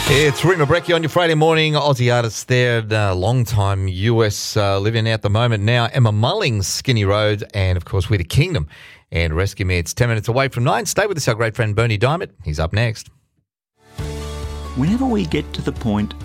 It's Rima Brecchi on your Friday morning. Aussie artist there, long-time US living at the moment now. Emma Mullings, Skinny Road, and, of course, We're the Kingdom and Rescue Me. It's 10 minutes away from 9. Stay with us, our great friend Bernie Diamond. He's up next. Whenever we get to the point